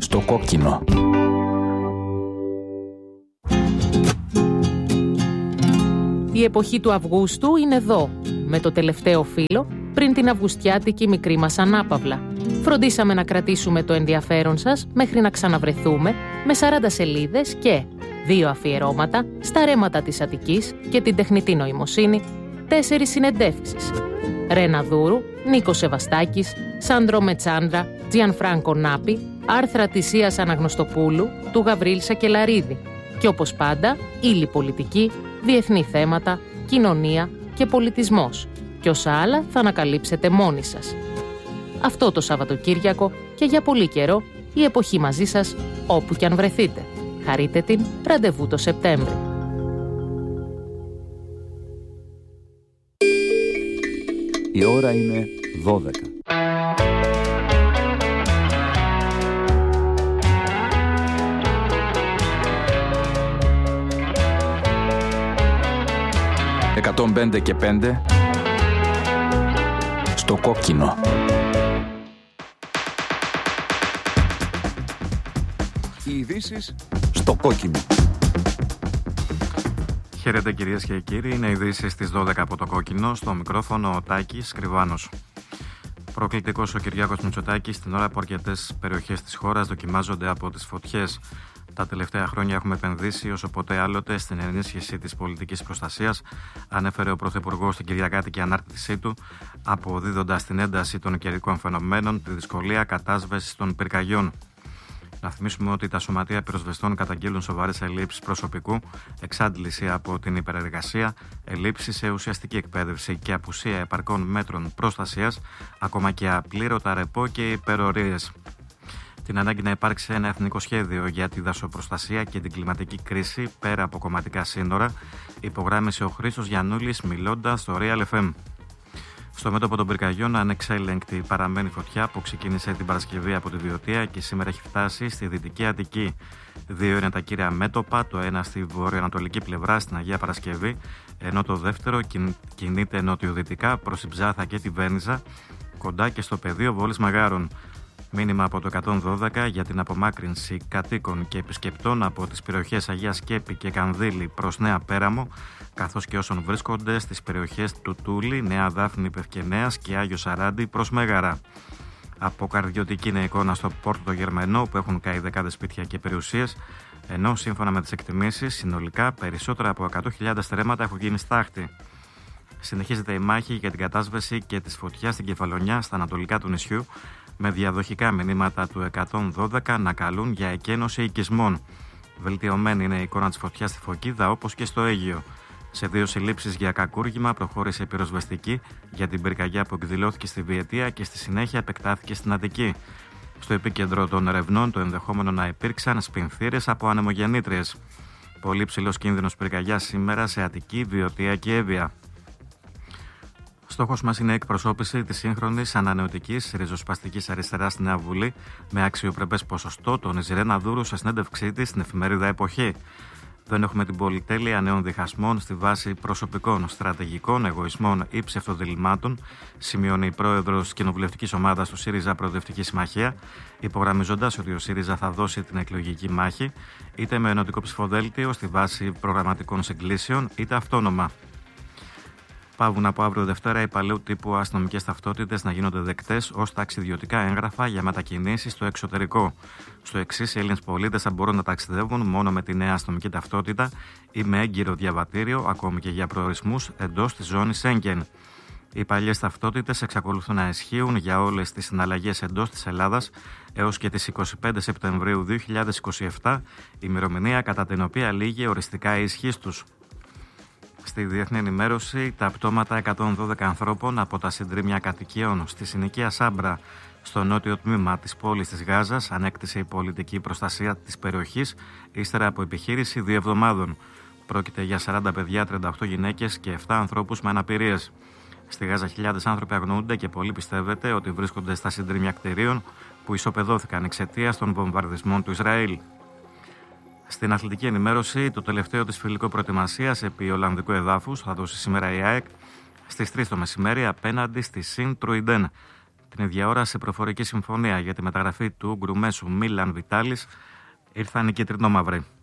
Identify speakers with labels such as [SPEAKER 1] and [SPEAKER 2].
[SPEAKER 1] Στο κόκκινο.
[SPEAKER 2] Η εποχή του Αυγούστου είναι εδώ, με το τελευταίο φύλλο πριν την αυγουστιάτικη μικρή μας ανάπαυλα. Φροντίσαμε να κρατήσουμε το ενδιαφέρον σας μέχρι να ξαναβρεθούμε με 40 σελίδες και 2 αφιερώματα στα ρέματα της Αττικής και την τεχνητή νοημοσύνη, 4 συνεντεύξεις. Ρένα Δούρου, Νίκος Σεβαστάκης, Σάντρο Μετσάντρα, Τζιανφράνκο Νάπη, άρθρα της Ίας Αναγνωστοπούλου, του Γαβρίλ Σακελαρίδη. Και όπως πάντα, ύλη πολιτική, διεθνή θέματα, κοινωνία και πολιτισμός. Και όσα άλλα θα ανακαλύψετε μόνοι σας. Αυτό το Σαββατοκύριακο και για πολύ καιρό η εποχή μαζί σας όπου κι αν βρεθείτε. Χαρείτε την, ραντεβού το Σεπτέμβρη.
[SPEAKER 1] Η ώρα είναι 12. «105 και 5» στο κόκκινο. Οι ειδήσεις στο κόκκινο.
[SPEAKER 3] Χαίρετε κυρίες και κύριοι, είναι ειδήσεις στις 12 από το κόκκινο, στο μικρόφωνο ο Τάκης Κρυβάνος. Προκλητικός ο Κυριάκος Μητσοτάκης την ώρα που αρκετές περιοχές της χώρας δοκιμάζονται από τις φωτιές. Τα τελευταία χρόνια έχουμε επενδύσει όσο ποτέ άλλοτε στην ενίσχυση της πολιτικής προστασίας, ανέφερε ο Πρωθυπουργός στην κυριακάτικη ανάρτησή του, αποδίδοντας την ένταση των καιρικών φαινομένων τη δυσκολία κατάσβεσης των πυρκαγιών. Να θυμίσουμε ότι τα σωματεία πυροσβεστών καταγγείλουν σοβαρές ελλείψεις προσωπικού, εξάντληση από την υπερεργασία, ελλείψεις σε ουσιαστική εκπαίδευση και απουσία επαρκών μέτρων προστασίας, ακόμα και απλήρωτα ρεπό και υπερορίες. Την ανάγκη να υπάρξει ένα εθνικό σχέδιο για τη δασοπροστασία και την κλιματική κρίση πέρα από κομματικά σύνορα, υπογράμμισε ο Χρήστος Γιαννούλης μιλώντας στο Real FM. Στο μέτωπο των πυρκαγιών, ανεξέλεγκτη παραμένει φωτιά που ξεκίνησε την Παρασκευή από τη Βιωτία και σήμερα έχει φτάσει στη Δυτική Αττική. 2 είναι τα κύρια μέτωπα, το ένα στη βορειοανατολική πλευρά στην Αγία Παρασκευή, ενώ το δεύτερο κινείται νοτιοδυτικά προς την Ψάθα και τη Βένιζα, κοντά και στο πεδίο Βόλης Μαγάρων. Μήνυμα από το 112 για την απομάκρυνση κατοίκων και επισκεπτών από τις περιοχές Αγία Σκέπη και Κανδύλη προς Νέα Πέραμο, καθώς και όσων βρίσκονται στις περιοχές του Τούλη, Νέα Δάφνη Πευκενέας και Άγιο Σαράντι προς Μέγαρα. Αποκαρδιωτική είναι η εικόνα στο Πόρτο το Γερμανό, που έχουν καεί δεκάδες σπίτια και περιουσίες, ενώ σύμφωνα με τις εκτιμήσεις, συνολικά περισσότερα από 100.000 στρέμματα έχουν γίνει στάχτη. Συνεχίζεται η μάχη για την κατάσβεση και της φωτιάς στην Κεφαλονιά, στα ανατολικά του νησιού, με διαδοχικά μηνύματα του 112 να καλούν για εκένωση οικισμών. Βελτιωμένη είναι η εικόνα της φωτιάς στη Φωκίδα, όπως και στο Αίγυο. Σε 2 συλλήψεις για κακούργημα προχώρησε η πυροσβεστική για την πυρκαγιά που εκδηλώθηκε στη Βιετία και στη συνέχεια επεκτάθηκε στην Αττική. Στο επίκεντρο των ερευνών το ενδεχόμενο να υπήρξαν σπινθήρες από ανεμογεννήτριες. Πολύ ψηλός κίνδυνος πυρκαγιάς σήμερα σε Αττική, Βιωτία και Εύβοια. Στόχος μας είναι η εκπροσώπηση της σύγχρονης ανανεωτικής ριζοσπαστικής αριστεράς στη Νέα Βουλή με αξιοπρεπές ποσοστό, τόνιζε η Ρένα Δούρου σε συνέντευξή της στην εφημερίδα Εποχή. Δεν έχουμε την πολυτέλεια νέων διχασμών στη βάση προσωπικών, στρατηγικών, εγωισμών ή ψευτοδιλημάτων, σημειώνει η πρόεδρος της κοινοβουλευτικής ομάδας του ΣΥΡΙΖΑ Προοδευτική Συμμαχία, υπογραμμιζοντας ότι ο ΣΥΡΙΖΑ θα δώσει την εκλογική μάχη είτε με ενωτικό ψηφοδέλτιο στη βάση προγραμματικών συγκλήσεων, είτε αυτόνομα. Παύουν από αύριο Δευτέρα οι παλαιού τύπου αστυνομικές ταυτότητες να γίνονται δεκτές ως ταξιδιωτικά έγγραφα για μετακινήσεις στο εξωτερικό. Στο εξής, οι Έλληνες πολίτες θα μπορούν να ταξιδεύουν μόνο με τη νέα αστυνομική ταυτότητα ή με έγκυρο διαβατήριο, ακόμη και για προορισμούς εντός της ζώνης Σέγγεν. Οι παλιές ταυτότητες εξακολουθούν να ισχύουν για όλες τις συναλλαγές εντός της Ελλάδας έως και τις 25 Σεπτεμβρίου 2027, ημερομηνία κατά την οποία λήγει οριστικά η ισχύς τους. Στη διεθνή ενημέρωση, τα πτώματα 112 ανθρώπων από τα συντρίμμια κατοικιών στη συνοικία Σάμπρα, στο νότιο τμήμα της πόλης της Γάζας, ανέκτησε η πολιτική προστασία της περιοχής ύστερα από επιχείρηση 2 εβδομάδων. Πρόκειται για 40 παιδιά, 38 γυναίκες και 7 ανθρώπους με αναπηρίες. Στη Γάζα, χιλιάδες άνθρωποι αγνοούνται και πολλοί πιστεύετε ότι βρίσκονται στα συντρίμμια κτηρίων που ισοπεδώθηκαν εξαιτίας των βομβαρδισμών του Ισραήλ. Στην αθλητική ενημέρωση, το τελευταίο της φιλικό προετοιμασίας επί Ολλανδικού εδάφους θα δώσει σήμερα η ΑΕΚ στις 3 το μεσημέρι απέναντι στη Σιν Τρουιντέν. Την ίδια ώρα, σε προφορική συμφωνία για τη μεταγραφή του Γκρουμέσου Μίλαν Βιτάλης, ήρθαν οι κίτρινο-μαυροί.